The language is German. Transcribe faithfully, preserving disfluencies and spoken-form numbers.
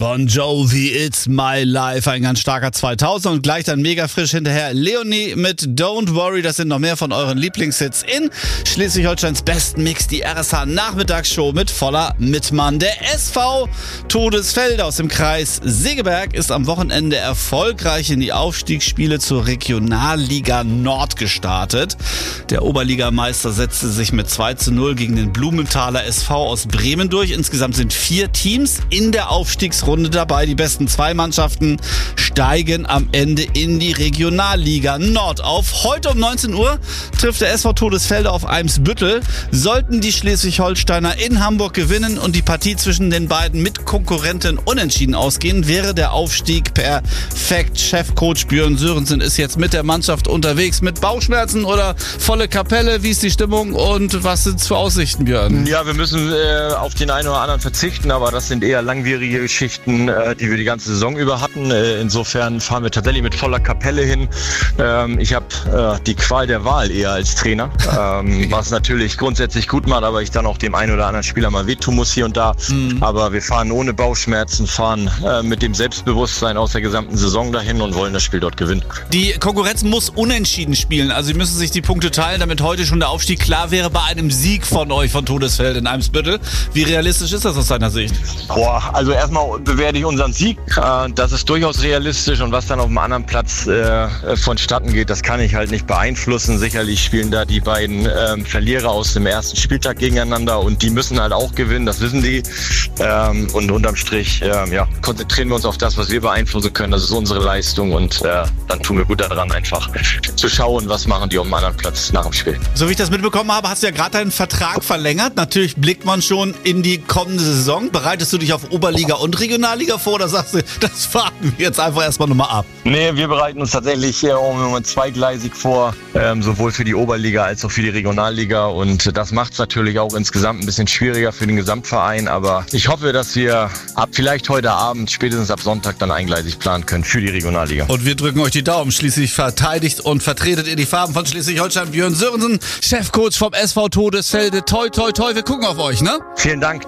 Bon Jovi, It's My Life, ein ganz starker zweitausend und gleich dann mega frisch hinterher Leonie mit Don't Worry. Das sind noch mehr von euren Lieblingshits in Schleswig-Holsteins besten Mix, die R S H-Nachmittagsshow mit voller Mitmann. Der S V Todesfelde aus dem Kreis Segeberg ist am Wochenende erfolgreich in die Aufstiegsspiele zur Regionalliga Nord gestartet. Der Oberligameister setzte sich mit zwei zu null gegen den Blumenthaler S V aus Bremen durch. Insgesamt sind vier Teams in der Aufstiegsrunde dabei. Die besten zwei Mannschaften steigen am Ende in die Regionalliga Nord auf. Heute um neunzehn Uhr trifft der S V Todesfelde auf Eimsbüttel. Sollten die Schleswig-Holsteiner in Hamburg gewinnen und die Partie zwischen den beiden Mitkonkurrenten unentschieden ausgehen, wäre der Aufstieg perfekt. Chefcoach Björn Sörensen ist jetzt mit der Mannschaft unterwegs. Mit Bauchschmerzen oder volle Kapelle? Wie ist die Stimmung und was sind es für Aussichten, Björn? Ja, wir müssen äh, auf den einen oder anderen verzichten, aber das sind eher langwierige Geschichten, äh, die wir die ganze Saison über hatten. Äh, insofern fahren wir tatsächlich mit voller Kapelle hin. Ähm, ich habe äh, die Qual der Wahl eher als Trainer, ähm, was natürlich grundsätzlich gut macht, aber ich dann auch dem einen oder anderen Spieler mal wehtun muss hier und da. Mhm. Aber wir fahren ohne Bauchschmerzen, fahren äh, mit dem Selbstbewusstsein aus der gesamten Saison dahin und wollen das Spiel dort gewinnen. Die Konkurrenz muss unentschieden spielen, also sie müssen sich die Punkte teilen, damit heute schon der Aufstieg klar wäre bei einem Sieg von euch von Todesfeld in Eimsbüttel. Wie realistisch ist das aus deiner Sicht? Boah, also erstmal bewerte ich unseren Sieg. Äh, das ist durchaus realistisch und was dann auf dem anderen Platz äh, vonstatten geht, das kann ich halt nicht beeinflussen. Sicherlich spielen da die beiden äh, Verlierer aus dem ersten Spieltag gegeneinander und die müssen halt auch gewinnen, das wissen die. Ähm, und unterm Strich äh, ja, konzentrieren wir uns auf das, was wir beeinflussen können. Das ist unsere Leistung und äh, dann tun wir gut daran, einfach zu schauen, was machen die auf dem anderen Platz nach dem Spiel. So wie ich das mitbekommen habe, hast du ja gerade deinen Vertrag verlängert. Natürlich blickt man schon in die kommende Saison. Bereitest du dich auf Oberliga und Regionalliga vor oder sagst du, das warten wir jetzt einfach erstmal nochmal ab? Nee, wir bereiten uns tatsächlich äh, um zweigleisig vor, ähm, sowohl für die Oberliga als auch für die Regionalliga und das macht es natürlich auch insgesamt ein bisschen schwieriger für den Gesamtverein, aber ich hoffe, dass wir ab vielleicht heute Abend, spätestens ab Sonntag dann eingleisig planen können für die Regionalliga. Und wir drücken euch die Daumen. Schließlich verteidigt und vertretet ihr die Farben von Schleswig-Holstein. Björn Sörensen, Chefcoach vom S V Todesfelde. Toi, toi, toi, wir gucken auf euch, ne? Vielen Dank.